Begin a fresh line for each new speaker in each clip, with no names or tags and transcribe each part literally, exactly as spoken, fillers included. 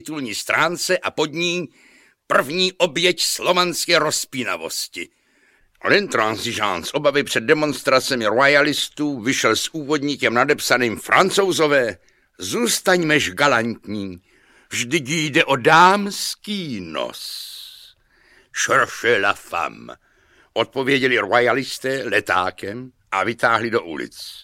titulní stránce a pod ní první oběť slovanské rozpínavosti. L'Intransigeant z obavy před demonstracemi royalistů vyšel s úvodníkem nadepsaným Francouzové, zůstaňmež galantní, vždyť jde o dámský nos. Cherchez la femme, odpověděli royalisté letákem a vytáhli do ulic.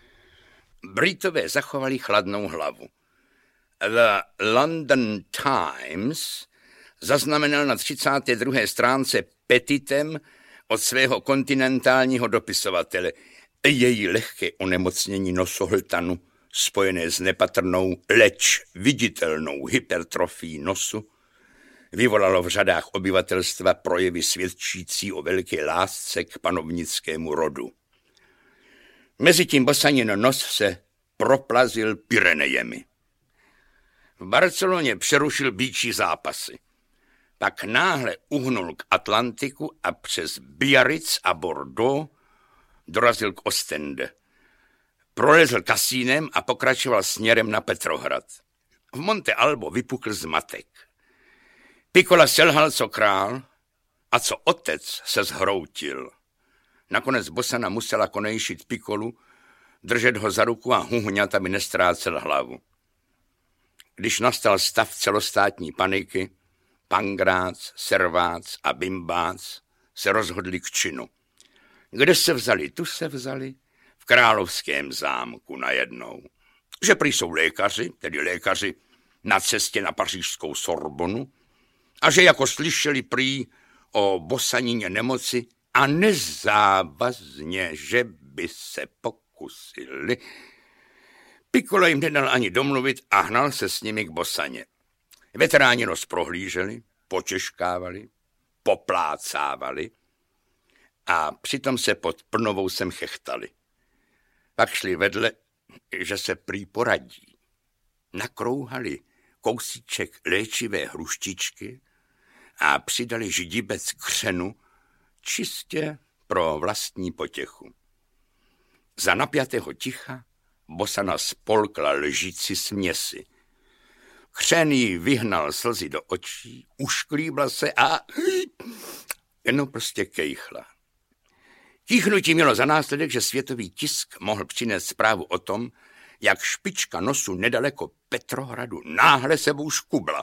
Britové zachovali chladnou hlavu. The London Times zaznamenal na třicáté druhé stránce petitem od svého kontinentálního dopisovatele. Její lehké onemocnění nosohltanu, spojené s nepatrnou, leč viditelnou hypertrofií nosu, vyvolalo v řadách obyvatelstva projevy svědčící o velké lásce k panovnickému rodu. Mezitím Bosanin nos se proplazil Pyrenejemi. V Barceloně přerušil býčí zápasy. Pak náhle uhnul k Atlantiku a přes Biarritz a Bordeaux dorazil k Ostende. Prolezl kasínem a pokračoval směrem na Petrohrad. V Monte Albo vypukl zmatek. Piccola selhal co král a co otec se zhroutil. Nakonec Bosana musela konejšit Piccolu, držet ho za ruku a huhňat, aby nestrácel hlavu. Když nastal stav celostátní paniky, Pangrác, Servác a Bimbác se rozhodli k činu. Kde se vzali? Tu se vzali v královském zámku najednou. Že prý jsou lékaři, tedy lékaři na cestě na pařížskou Sorbonu, a že jako slyšeli prý o Bosanině nemoci a nezávazně, že by se pokusili. Piccolo jim nedal ani domluvit a hnal se s nimi k Bosaně. Veteráni nos prohlíželi, počeškávali, poplácávali a přitom se pod plnovou sem chechtali. Pak šli vedle, že se prý poradí. Nakrouhali kousíček léčivé hruštičky a přidali židibec křenu čistě pro vlastní potěchu. Za napjatého ticha Bosana spolkla lžíci směsi. Křen jí vyhnal slzy do očí, ušklíbla se a jenom prostě kejchla. Kýchnutí mělo za následek, že světový tisk mohl přinést zprávu o tom, jak špička nosu nedaleko Petrohradu náhle sebou škubla.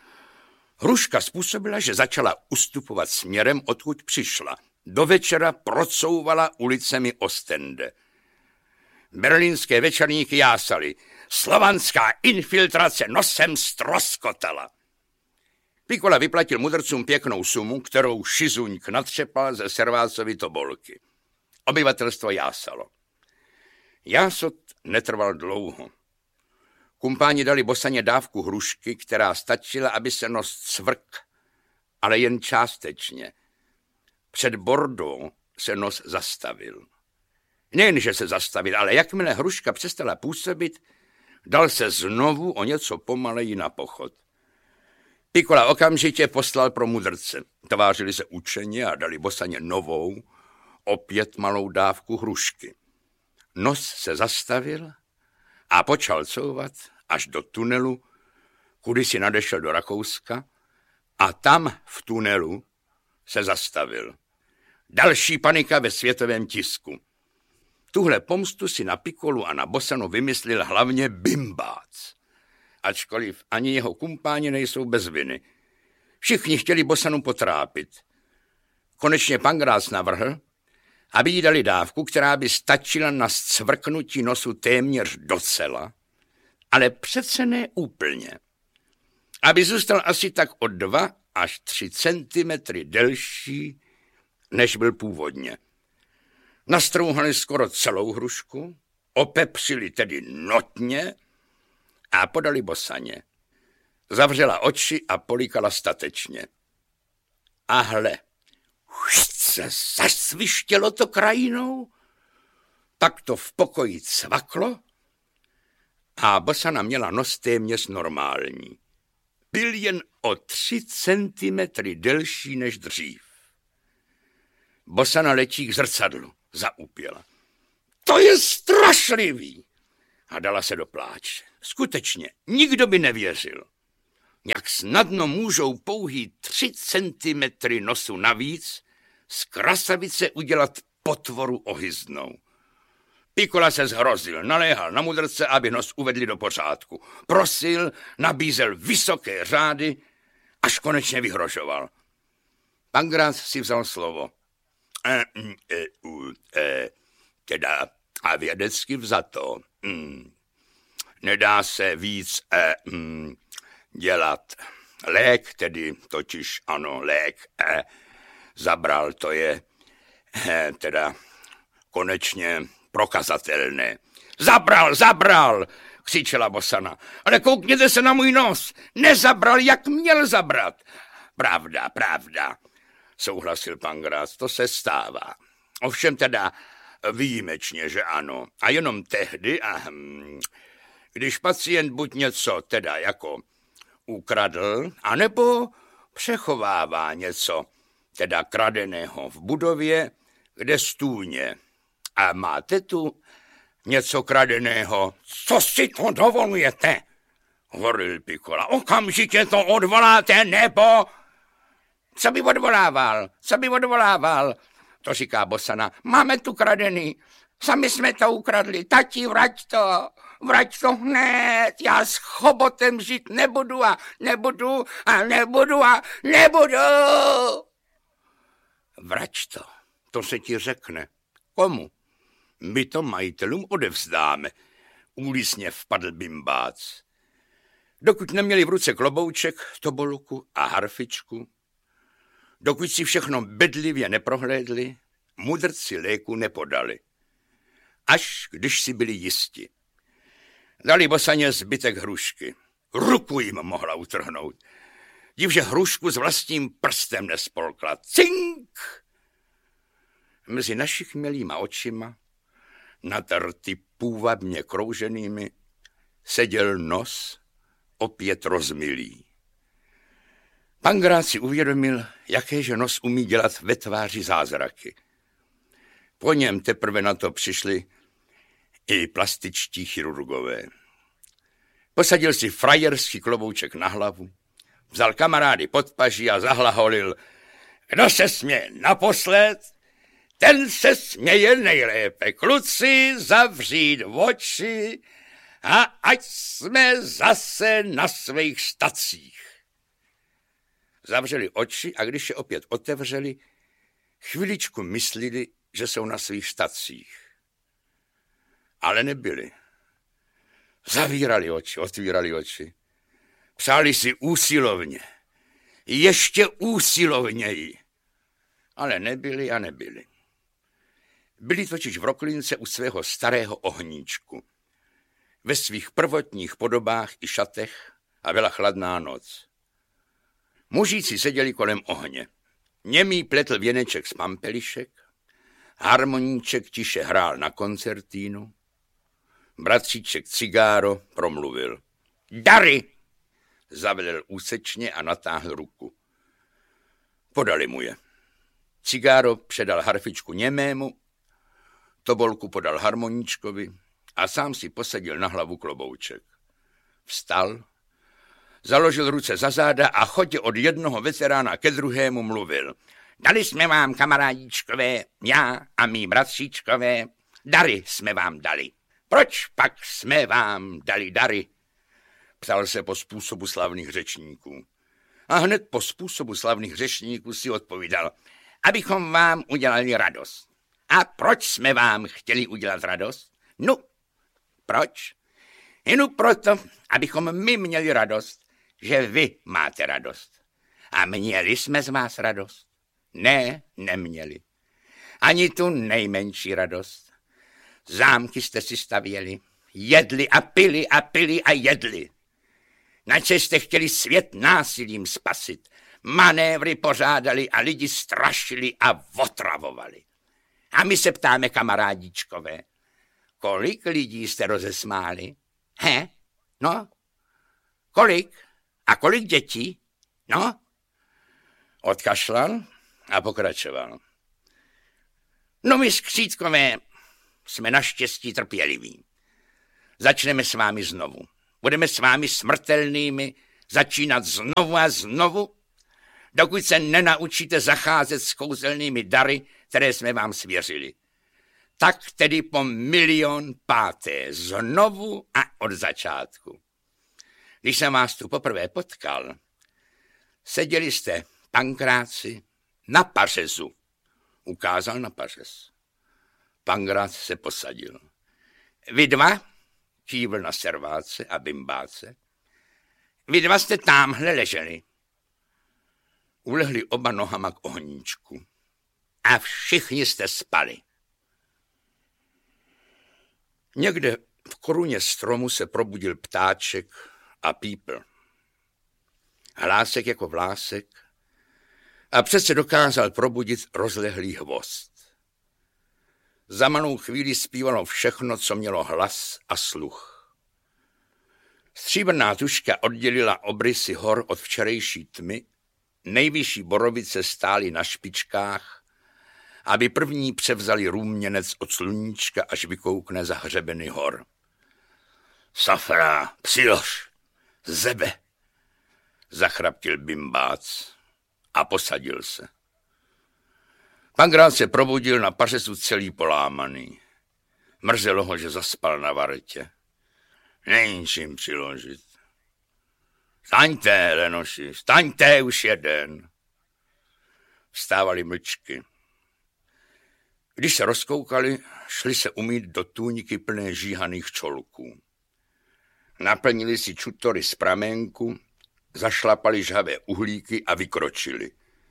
Hruška způsobila, že začala ustupovat směrem, odkud přišla. Do večera procouvala ulicemi Ostende. Berlínské večerníky jásaly. Slovanská infiltrace nosem ztroskotala. Piccola vyplatil mudrcům pěknou sumu, kterou Šizuňk natřepal ze Servácovy tobolky. Obyvatelstvo jásalo. Jásot netrval dlouho. Kumpáni dali Bosaně dávku hrušky, která stačila, aby se nos cvrk, ale jen částečně. Před Bordeaux se nos zastavil. Nejenže se zastavil, ale jakmile hruška přestala působit, dal se znovu o něco pomaleji na pochod. Piccola okamžitě poslal pro mudrce. Tvářili se učeně a dali Bosaně novou, opět malou dávku hrušky. Nos se zastavil a počal couvat až do tunelu, kudy si nadešel do Rakouska, a tam v tunelu se zastavil. Další panika ve světovém tisku. Tuhle pomstu si na Piccolu a na Bosanu vymyslel hlavně Bimbác, ačkoliv ani jeho kumpáni nejsou bez viny. Všichni chtěli Bosanu potrápit. Konečně Pangrác navrhl, aby jí dali dávku, která by stačila na zcvrknutí nosu téměř docela, ale přece ne úplně. Aby zůstal asi tak o dva až tři centimetry delší, než byl původně. Nastrouhali skoro celou hrušku, opepřili tedy notně a podali Bosaně. Zavřela oči a políkala statečně. A hle, se zasvištělo to krajinou, pak to v pokoji cvaklo a Bosana měla nos téměř normální. Byl jen o tři centimetry delší než dřív. Bosana letí k zrcadlu, zaupěla. To je strašlivý! A dala se do pláče. Skutečně, nikdo by nevěřil. jak snadno můžou pouhý tři centimetry nosu navíc z krasavice udělat potvoru ohyznou. Pikola se zhrozil, naléhal na mudrce, aby nos uvedli do pořádku. Prosil, nabízel vysoké řády, až konečně vyhrožoval. Pankrác si vzal slovo. E, e, e, teda a vědecky vzato. Mm, nedá se víc e, mm, dělat. Lék tedy, totiž ano, lék e, zabral, to je e, teda konečně prokazatelné. Zabral, zabral, křičela Bosana. Ale koukněte se na můj nos. Nezabral, jak měl zabrat. Pravda, pravda, souhlasil Pankrác, to se stává. Ovšem teda výjimečně, že ano. A jenom tehdy, a hm, když pacient buď něco teda jako ukradl, anebo přechovává něco teda kradeného v budově, kde stůně. A máte tu něco kradeného? Co si to dovolujete? Hovoril Pikola. Okamžitě to odvoláte, nebo... Co by odvolával? Co by odvolával? To říká Bosana. Máme tu kradený. Sami jsme to ukradli. Tati, vrať to. Vrať to hned. Já s chobotem žít nebudu a nebudu a nebudu a nebudu. Vrať to. To se ti řekne. Komu? My to majitelům odevzdáme. Úlisně vpadl bimbác. Dokud neměli v ruce klobouček, tobolku a harfičku, dokud si všechno bedlivě neprohlédli, mudrci léku nepodali. Až když si byli jisti. Dali Bosaně zbytek hrušky. Ruku jim mohla utrhnout. Divže hrušku s vlastním prstem nespolkla. Cink! Mezi našich milýma očima, natrty půvabně krouženými, seděl nos, opět rozmilý. Pankrác si uvědomil, jakéže nos umí dělat ve tváři zázraky. Po něm teprve na to přišli i plastičtí chirurgové. Posadil si frajerský klobouček na hlavu, vzal kamarády pod paží a zahlaholil. Kdo se směje naposled, ten se směje nejlépe. Kluci, zavřít oči a ať jsme zase na svých stacích. Zavřeli oči a když je opět otevřeli, chviličku myslili, že jsou na svých stacích. Ale nebyli. Zavírali oči, otvírali oči. Přáli si úsilovně. Ještě úsilovněji. Ale nebyli a nebyli. Byli totiž v Roklince u svého starého ohníčku. Ve svých prvotních podobách i šatech a byla chladná noc. Mužíci seděli kolem ohně. Němý pletl věneček z pampelišek, harmoníček tiše hrál na koncertínu, bratříček cigáro promluvil. Dary! Zavedl úsečně a natáhl ruku. Podali mu je. Cigáro předal harfičku němému, tobolku podal harmoníčkovi a sám si posadil na hlavu klobouček. Vstal, založil ruce za záda a chodě od jednoho veterána ke druhému mluvil. Dali jsme vám, kamarádíčkové, já a mý bratříčkové, dary jsme vám dali. Proč pak jsme vám dali dary? Ptal se po způsobu slavných řečníků. A hned po způsobu slavných řečníků si odpovídal, abychom vám udělali radost. A proč jsme vám chtěli udělat radost? No, proč? Jenom proto, abychom my měli radost, že vy máte radost. A měli jsme z vás radost? Ne, neměli. Ani tu nejmenší radost. Zámky jste si stavěli, jedli a pili a pili a jedli. Načež jste chtěli svět násilím spasit, manévry pořádali a lidi strašili a otravovali. A my se ptáme, kamarádíčkové, kolik lidí jste rozesmáli? He? No? Kolik? A kolik dětí? No? Odkašlal a pokračoval. No my skřítkové jsme naštěstí trpěliví. Začneme s vámi znovu. Budeme s vámi smrtelnými začínat znovu a znovu, dokud se nenaučíte zacházet s kouzelnými dary, které jsme vám svěřili. Tak tedy po milion páté, znovu a od začátku. Když jsem vás tu poprvé potkal, seděli jste, Pankráci, na pařezu. Ukázal na pařez. Pankrác se posadil. Vy dva, kývl na serváce a bimbáce, vy dva jste támhle leželi. Ulehli oba nohama k ohníčku. A všichni jste spali. Někde v koruně stromu se probudil ptáček a pípl. Hlásek jako vlásek a přece dokázal probudit rozlehlý hvozd. Za malou chvíli zpívalo všechno, co mělo hlas a sluch. Stříbrná tužka oddělila obrysy hor od včerejší tmy, nejvyšší borovice stály na špičkách, aby první převzali růměnec od sluníčka, až vykoukne za hřebeny hor. Safra, přilož, zebe, zachraptil bimbác a posadil se. Pankrác se probudil na pařezu celý polámaný. Mrzelo ho, že zaspal na vartě. Není čím přiložit. Staňte, Lenoši, staňte už jeden. Vstávali mlčky. Když se rozkoukali, šli se umýt do tůňky plné žíhaných čolků. Naplnili si čutory z pramenku, zašlapali žhavé uhlíky a vykročili.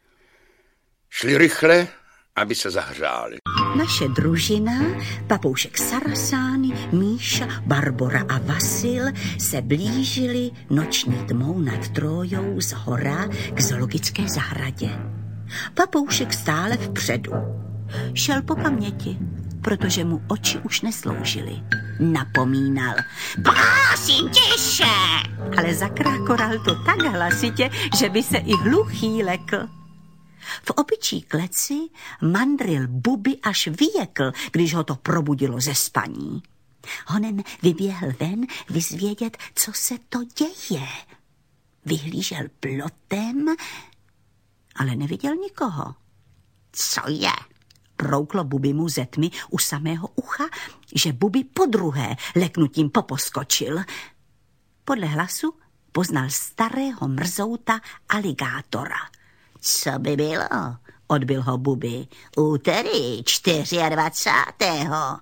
Šli rychle, aby se zahřáli.
Naše družina, papoušek Sarasány, Míša, Barbora a Vasil se blížili noční tmou nad Trójou z hora k zoologické zahradě. Papoušek stále vpředu. Šel po paměti, protože mu oči už nesloužily. Napomínal. Prosím, tiše! Ale zakrákoral to tak hlasitě, že by se i hluchý lekl. V opičí kleci mandril Bubi až vyjekl, když ho to probudilo ze spaní. Honem vyběhl ven vyzvědět, co se to děje. Vyhlížel plotem, ale neviděl nikoho. Co je? Prouklo Bubi mu ze tmy u samého ucha, že Bubi podruhé leknutím poposkočil. Podle hlasu poznal starého mrzouta aligátora. Co by bylo? Odbil ho Bubi. Úterý dvacátého čtvrtého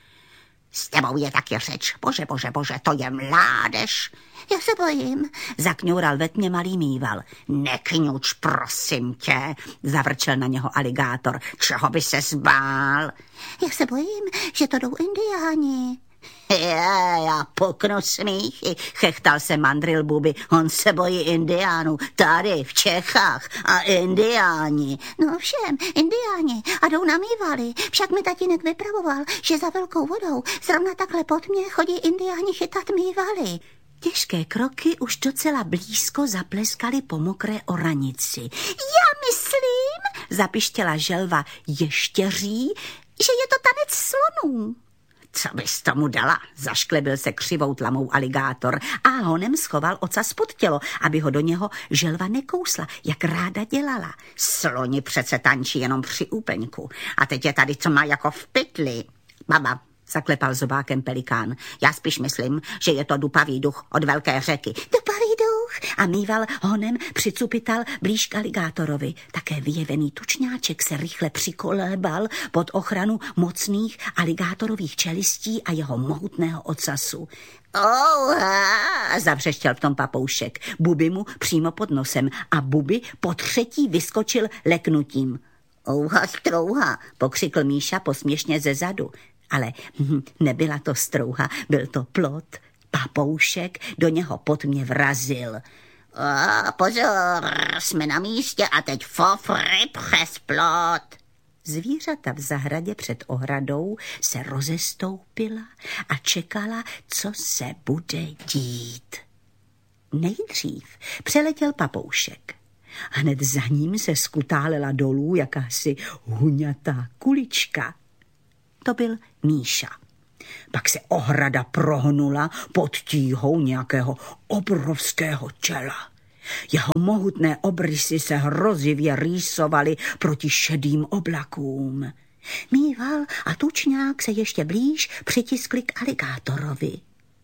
S tebou je taky řeč. Bože, bože, bože, to je mládež. Já se bojím, zakňoural ve tmě malý mýval. Nekňuč, prosím tě, zavrčel na něho aligátor. Čeho by se zbál? Já se bojím, že to jdou indiáni. Já, já poknu smíchy, chechtal se mandril Bubi. On se bojí indiánů, tady v Čechách. A indiáni. No všem, indiáni. A jdou na mývaly. Však mi tatínek vypravoval, že za velkou vodou zrovna takhle pod mě chodí indiáni chytat mývaly. Těžké kroky už docela blízko zapleskaly po mokré oranici. Já myslím, zapištěla želva ještěří, že je to tanec slonů. Co bys tomu dala? Zašklebil se křivou tlamou aligátor a honem schoval ocas pod tělo, aby ho do něho želva nekousla, jak ráda dělala. Sloni přece tančí jenom při úpeňku. A teď je tady co má jako v pytli. Baba, zaklepal zobákem pelikán. Já spíš myslím, že je to dupavý duch od velké řeky. Dupavý duch? A mýval honem přicupital blíž k aligátorovi. Také vyjevený tučňáček se rychle přikolébal pod ochranu mocných aligátorových čelistí a jeho mohutného ocasu. Ouha, zavřeštěl v tom papoušek. Bubi mu přímo pod nosem a Bubi po třetí vyskočil leknutím. Ouha, strouha, pokřikl Míša posměšně ze zadu. Ale nebyla to strouha, byl to plot. Papoušek do něho pod mě vrazil. O, pozor, jsme na místě a teď fofry přes plot. Zvířata v zahradě před ohradou se rozestoupila a čekala, co se bude dít. Nejdřív přeletěl papoušek. Hned za ním se skutálela dolů jakási huňatá kulička. To byl Míša. Pak se ohrada prohnula pod tíhou nějakého obrovského čela. Jeho mohutné obrysy se hrozivě rýsovaly proti šedým oblakům. Mýval a tučňák se ještě blíž přitiskli k aligátorovi.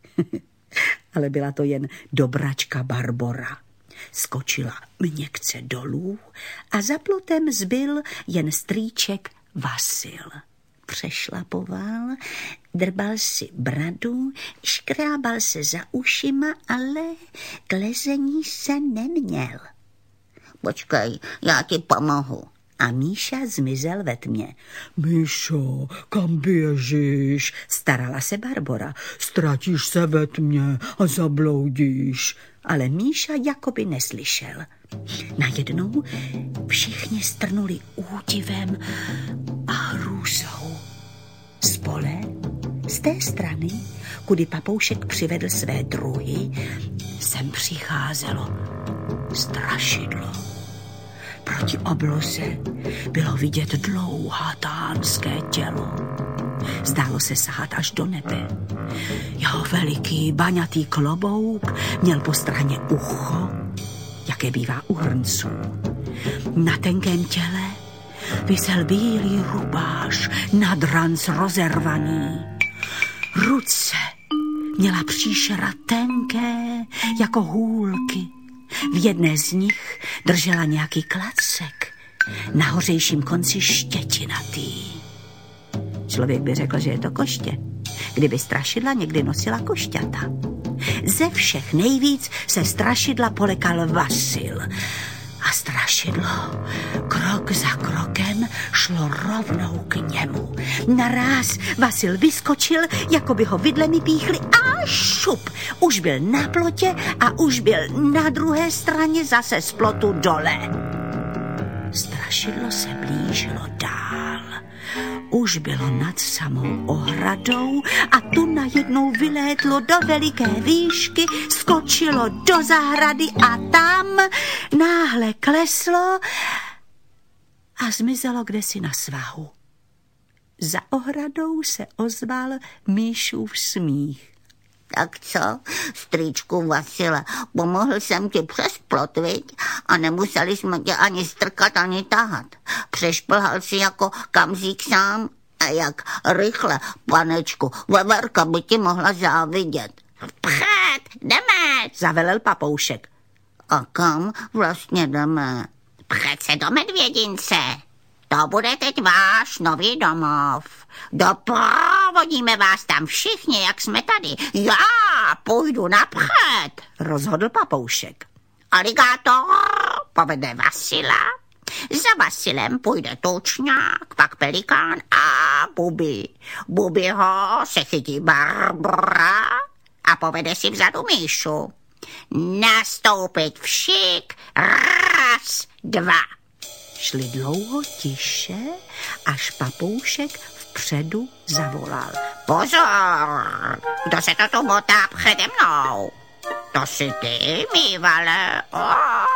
Ale byla to jen dobračka Barbora. Skočila měkce dolů a za plotem zbyl jen strýček Vasil. Přešlapoval, drbal si bradu, škrábal se za ušima, ale k lezení se neměl.
Počkej, já ti pomohu.
A Míša zmizel ve tmě.
Míšo, kam běžíš?
Starala se Barbora.
Ztratíš se ve tmě a zabloudíš.
Ale Míša jakoby neslyšel. Najednou všichni strnuli údivem a hrůzou. Z pole, z té strany, kudy Papoušek přivedl své druhy, sem přicházelo strašidlo. Proti obloze bylo vidět dlouhatánské tělo. Zdálo se sahat až do nebe. Jeho veliký baňatý klobouk měl po straně ucho, jaké bývá u hrnců. Na tenkém těle visel bílý rubáš, nad ranc rozervaný. Ruce měla příšera tenké jako hůlky. V jedné z nich držela nějaký klacek, na hořejším konci štětinatý. Člověk by řekl, že je to koště, kdyby strašidla někdy nosila košťata. Ze všech nejvíc se strašidla polekal Vasil. A strašidlo krok za krokem šlo rovnou k němu. Naráz Vasil vyskočil, jako by ho vidlemi píchli a šup. Už byl na plotě a už byl na druhé straně zase z plotu dole. Strašidlo se blížilo dál. Už bylo nad samou ohradou a tu najednou vylétlo do veliké výšky, skočilo do zahrady a tam náhle kleslo a zmizelo kdesi na svahu. Za ohradou se ozval Míšův smích.
Tak co, strýčku Vasile, pomohl jsem ti přes plot, viď? A nemuseli jsme tě ani strkat, ani tahat. Přešplhal si jako kamzík sám a jak rychle, panečku, veverka by ti mohla závidět.
Vpřed, jdeme, zavelel Papoušek.
A kam vlastně jdeme?
Přece do Medvědince. To bude teď váš nový domov. Doprovodíme vás tam všichni, jak jsme tady. Já půjdu napřed, rozhodl Papoušek. Aligátor povede Vasila, za Vasilem půjde Tučňák, pak Pelikán a Bubi. Bubiho se chytí Barbora a povede si vzadu Míšu. Nastoupit všik, raz, dva. Šli dlouho tiše, až Papoušek vpředu zavolal. Pozor, kdo se to tu motá přede mnou? To jsi ty, Mývale? O,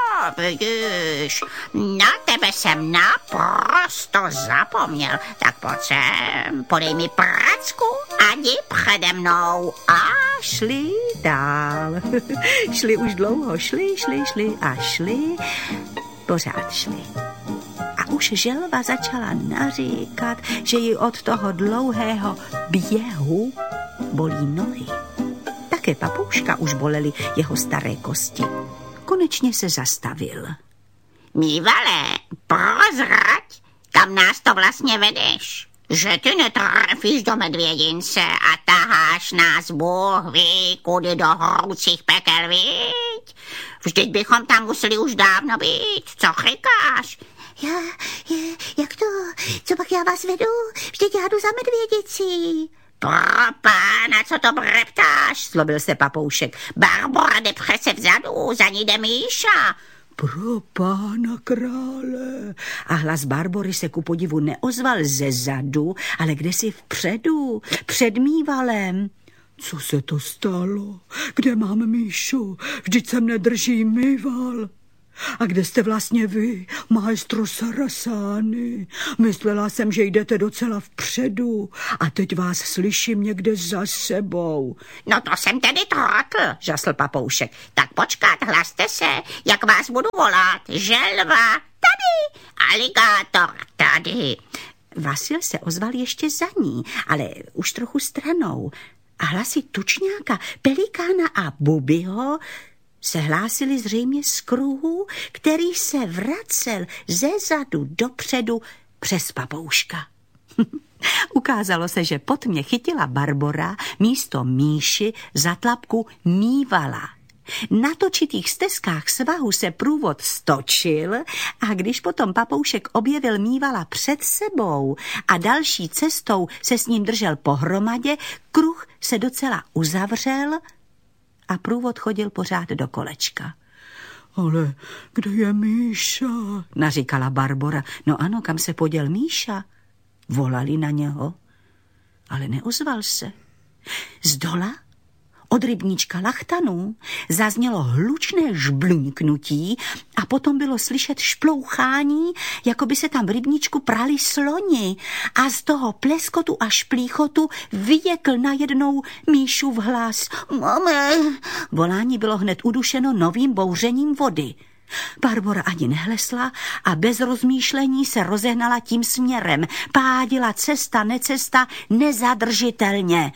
vidíš, na tebe jsem naprosto zapomněl. Tak pojď sem, podej mi pracku a jdi přede mnou. A šli dál. Šli už dlouho, šli, šli, šli a šli. Pořád šli. A už želva začala naříkat, že ji od toho dlouhého běhu bolí nohy. Také Papouška už bolely jeho staré kosti. Konečně se zastavil. Mývale, prozrať, kam nás to vlastně vedeš? Že ty netrefíš do Medvědince a taháš nás Bůh ví, kudy do hroucích pekel, viď? Vždyť bychom tam museli už dávno být. Co říkáš?
Já, je, jak to? Co pak já vás vedu? Vždyť já jdu za Medvědicí.
Pro pána, co to breptáš? Zlobil se Papoušek. Barbora jde přece vzadu, za ní jde Míša.
Pro pána krále.
A hlas Barbory se ku podivu neozval ze zadu, ale kdesi vpředu, před Mývalem.
Co se to stalo? Kde mám Míšu? Vždyť sem nedrží Mýval. A kde jste vlastně vy, maestro Sarasani? Myslela jsem, že jdete docela vpředu a teď vás slyším někde za sebou.
No to jsem tedy trotl, žasl papoušek. Tak počkat, hlaste se, jak vás budu volat. Želva, tady, aligátor, tady.
Vasil se ozval ještě za ní, ale už trochu stranou. A hlasy tučňáka, pelikána a Bubiho se hlásili zřejmě z kruhu, který se vracel ze zadu dopředu přes papouška. Ukázalo se, že pot mě chytila Barbora místo Míši za tlapku mívala. Na točitých stezkách svahu se průvod stočil a když potom papoušek objevil mívala před sebou a další cestou se s ním držel pohromadě, kruh se docela uzavřel a průvod chodil pořád do kolečka.
Ale kde je Míša?
Naříkala Barbora. No ano, kam se poděl Míša? Volali na něho, ale neozval se. Zdola od rybníčka Lachtanů zaznělo hlučné žbluňknutí a potom bylo slyšet šplouchání, jako by se tam v rybníčku prali sloni a z toho pleskotu a šplíchotu vyjekl najednou Míšův hlas.
Mame!
Volání bylo hned udušeno novým bouřením vody. Barbora ani nehlesla a bez rozmýšlení se rozehnala tím směrem. Pádila cesta, necesta, nezadržitelně.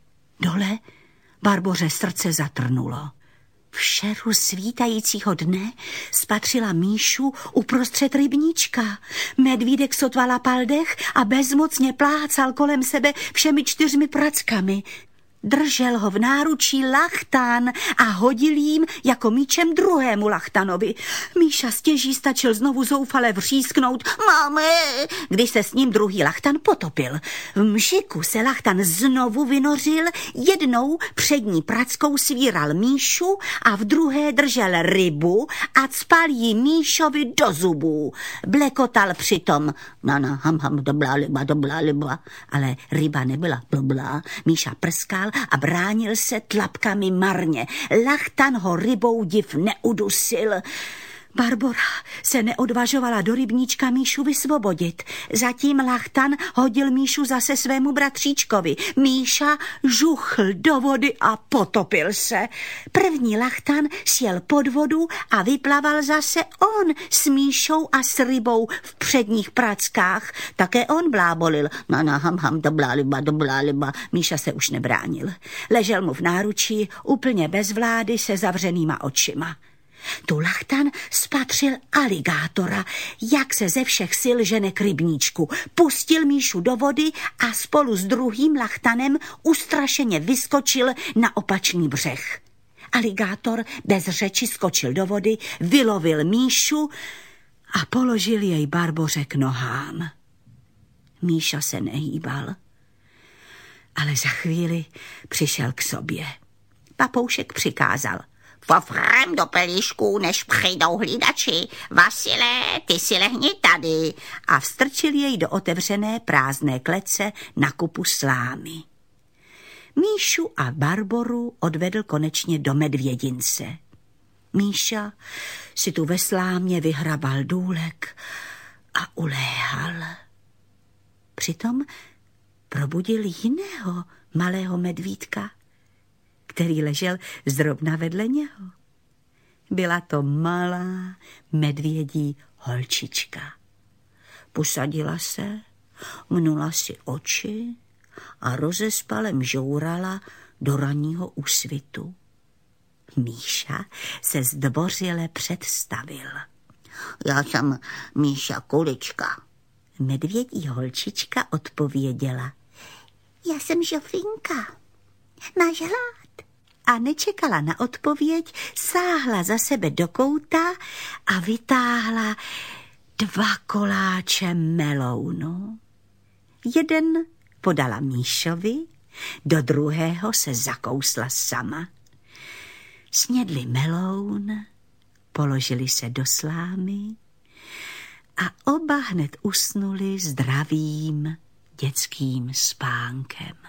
Dole Barboře srdce zatrnulo. V šeru svítajícího dne spatřila Míšu uprostřed rybníčka. Medvídek sotva lapal dech a bezmocně plácal kolem sebe všemi čtyřmi prackami. Držel ho v náručí Lachtan a hodil jim jako míčem druhému Lachtanovi. Míša stěží stačil znovu zoufale vřísknout Máme, když se s ním druhý Lachtan potopil. V mžiku se Lachtan znovu vynořil, jednou přední prackou svíral Míšu a v druhé držel rybu a cpal jí Míšovi do zubů. Blekotal přitom na na ham ham dobrá liba, dobrá liba, ale ryba nebyla dobrá. Míša prskal a bránil se tlapkami marně. Lachtan ho rybou div neudusil. Barbora se neodvažovala do rybníčka Míšu vysvobodit. Zatím Lachtan hodil Míšu zase svému bratříčkovi. Míša žuchl do vody a potopil se. První Lachtan sjel pod vodu a vyplaval zase on s Míšou a s rybou v předních prackách. Také on blábolil. Na na ham ham dobrá liba, dobrá liba. Míša se už nebránil. Ležel mu v náručí úplně bez vlády se zavřenýma očima. Tu Lachtan spatřil aligátora, jak se ze všech sil žene k rybníčku. Pustil Míšu do vody a spolu s druhým Lachtanem ustrašeně vyskočil na opačný břeh. Aligátor bez řeči skočil do vody, vylovil Míšu a položil jej Barboře k nohám. Míša se nehýbal, ale za chvíli přišel k sobě. Papoušek přikázal.
Povřem do pelíšku, než přijdou hlídači. Vasile, ty si lehni tady.
A vstrčil jej do otevřené prázdné klece na kupu slámy. Míšu a Barboru odvedl konečně do medvědince. Míša si tu ve slámě vyhrabal důlek a uléhal. Přitom probudil jiného malého medvídka, který ležel zrovna vedle něho. Byla to malá medvědí holčička. Posadila se, mnula si oči a rozespalem žourala do ranního úsvitu. Míša se zdvořile představil.
Já jsem Míša Kulička.
Medvědí holčička odpověděla.
Já jsem Žofrinka. Máš hlad?
A nečekala na odpověď, sáhla za sebe do kouta a vytáhla dva koláče melounu. Jeden podala Míšovi, do druhého se zakousla sama. Snědli meloun, položili se do slámy a oba hned usnuli zdravým dětským spánkem.